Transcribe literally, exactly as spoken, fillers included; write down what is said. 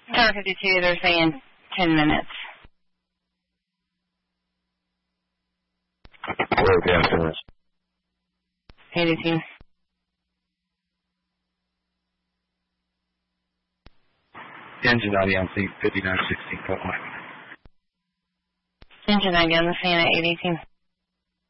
Tower fifty-two, they're saying ten minutes. Where down ten minutes? eighty-two. Engine ninety on seat fifty-nine sixteen, Fort Mike. Engine again, the saying at eighty-two.